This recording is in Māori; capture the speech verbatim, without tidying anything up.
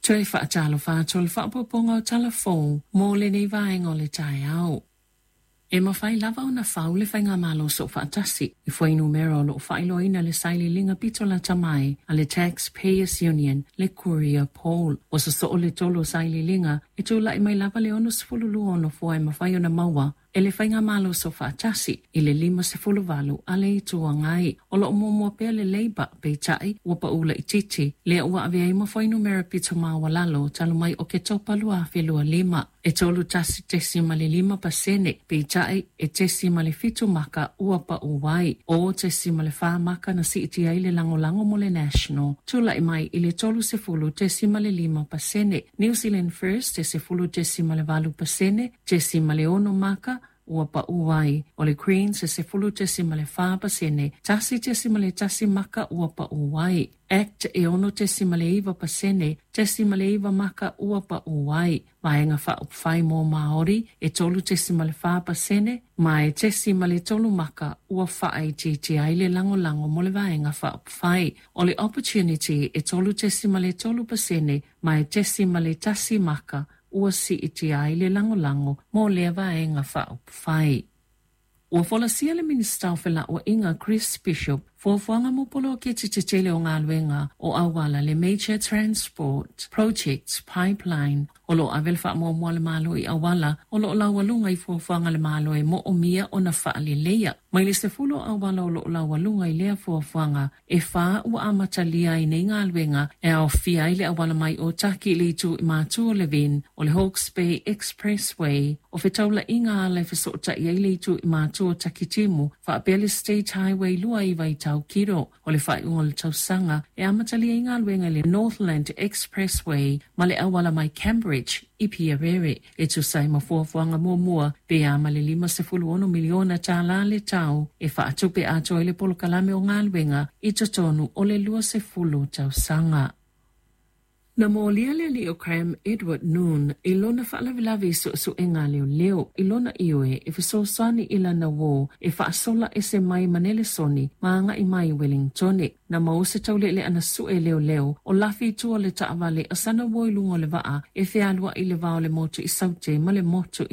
Tui wha talo wha tol wha poponga o telefon, mō le nei vaenga o le tai au. E mawhai lava o na whau le whainga malo so whaatasi, I fwai numero lo whailoina le saili linga pitola tamai a le Taxpayers Union le Courier Poll. O sa so o le tolo saili linga, e tula I mai lava le ono sifululu ono fua e mawhai o na maua, e le whainga malo so whaatasi, I le lima sifulu valu a le itua ngai. O lo umumua pea le leiba pe tai ua pa ula I titi, le ua avea I mawhai numero pito mawa lalo talo mai o ke topalua whelua lima. E tolu tasi tesi ma le lima pasene, pe tai e tesi ma le fitu maka ua pa uwai. O tesi ma le wha maka na si iti ai le lango lango mo le national. Tula I mai I le tolu se fulu tesi ma le lima pasene. New Zealand First te se fulu tesi ma le valu pasene, tesi ma le ono maka, ua pa uwai. O le Queens se se fulu tesi ma le wha pasene, tasi tesi ma le tasi maka ua pa uwai. Act e ono tesi ma le iwa pasene, tesi ma le iwa maka ua pa uwai. Vaenga wha upwhai mō Māori, e tolu tesi ma le wha pasene, ma e tesi ma le tolu maka ua wha ai titi ai le lango lango mo le vaenga wha upwhai. O le Opportunity e tolu tesi ma le tolu pasene, ma e tesi ma le tasi maka ua si iti ai le lango lango mo le vaenga wha upwhai. Ua wholasia le Minister o Whela o Inga Chris Bishop, fuafuanga mo polo ke tititele o ngā luenga o awala le Major Transport Projects Pipeline. O lo avel wha mua mua le malo I awala, o lo lawalunga I fuafuanga le malo e mo o mia o na wha le leia. Mai le se fulo awala o lo lawalunga I lea fuafuanga, e wha ua amatalia I nei ngā luenga, e au fia I le awala mai o taki le tu I mātua le vin, o le Hawke's Bay Expressway, o whetaula I ngā le whesota I le tu I mātua takitimu, wha apele State Highway lua I vai tau kiro, o le whai unga le tausanga, e amatalia I ngā luenga le Northland Expressway, ma le awala mai Cambridge, I Pierere, e tu sai mafuafuanga mua mua, pe ama le lima se fulu ono miliona tā la le tau, e wha atupe ato I le polo kalame o ngā luenga, I totonu o le lua se fulu tausanga. Na molia le leo Cram Edward Noon, I lona whaalavilavi su su e ngā leo leo, I lona iwe, e whisosani ila na wō, e whaasola e se mai manele soni, maanga I mai Wellingtone. Na mau se taule le ana su e leo leo, o lafi tua le taawale asana woi lungo le waa, e whialua I le vao le motu I saute ma le motu I